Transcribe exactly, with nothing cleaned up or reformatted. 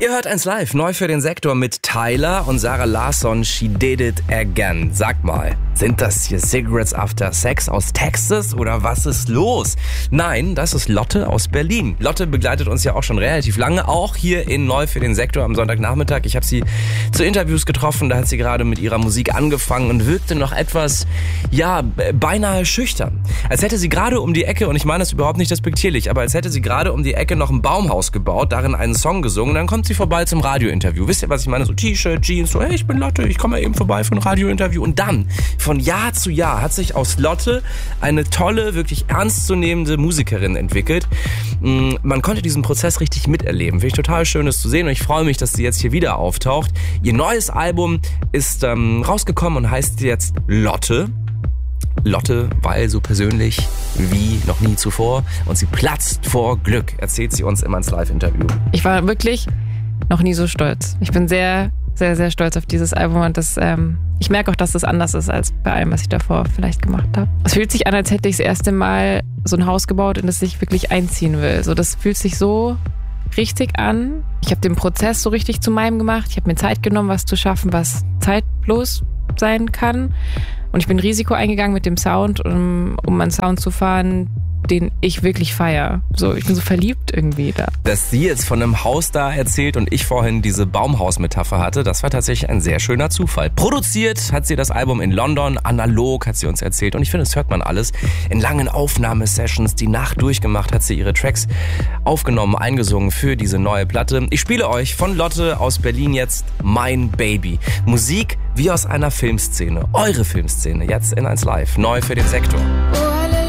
Ihr hört eins live, neu für den Sektor mit Tyler und Sarah Larsson, She Did It Again. Sag mal, sind das hier Cigarettes After Sex aus Texas oder was ist los? Nein, das ist Lotte aus Berlin. Lotte begleitet uns ja auch schon relativ lange, auch hier in Neu für den Sektor am Sonntagnachmittag. Ich habe sie zu Interviews getroffen, da hat sie gerade mit ihrer Musik angefangen und wirkte noch etwas, ja, beinahe schüchtern. Als hätte sie gerade um die Ecke, und ich meine das überhaupt nicht despektierlich, aber als hätte sie gerade um die Ecke noch ein Baumhaus gebaut, darin einen Song gesungen, dann kommt sie vorbei zum Radiointerview. Wisst ihr, was ich meine? So T-Shirt, Jeans, so hey, ich bin Lotte, ich komme mal eben vorbei für ein Radiointerview. Und dann, von Jahr zu Jahr, hat sich aus Lotte eine tolle, wirklich ernstzunehmende Musikerin entwickelt. Man konnte diesen Prozess richtig miterleben. Finde ich total schön, das zu sehen, und ich freue mich, dass sie jetzt hier wieder auftaucht. Ihr neues Album ist ähm, rausgekommen und heißt jetzt Lotte. Lotte, weil so persönlich wie noch nie zuvor, und sie platzt vor Glück, erzählt sie uns immer ins Live-Interview. Ich war wirklich noch nie so stolz. Ich bin sehr, sehr, sehr stolz auf dieses Album, und das, ähm, ich merke auch, dass das anders ist als bei allem, was ich davor vielleicht gemacht habe. Es fühlt sich an, als hätte ich das erste Mal so ein Haus gebaut, in das ich wirklich einziehen will. So, das fühlt sich so richtig an. Ich habe den Prozess so richtig zu meinem gemacht. Ich habe mir Zeit genommen, was zu schaffen, was zeitlos sein kann. Und ich bin Risiko eingegangen mit dem Sound, um, um einen Sound zu fahren, den ich wirklich feiere. So, ich bin so verliebt irgendwie da. Dass sie jetzt von einem Haus da erzählt und ich vorhin diese Baumhaus-Metapher hatte, das war tatsächlich ein sehr schöner Zufall. Produziert hat sie das Album in London, analog, hat sie uns erzählt. Und ich finde, das hört man alles. In langen Aufnahmesessions, die Nacht durchgemacht, hat sie ihre Tracks aufgenommen, eingesungen für diese neue Platte. Ich spiele euch von Lotte aus Berlin jetzt Mein Baby. Musik wie aus einer Filmszene. Eure Filmszene, jetzt in eins live. Neu für den Sektor.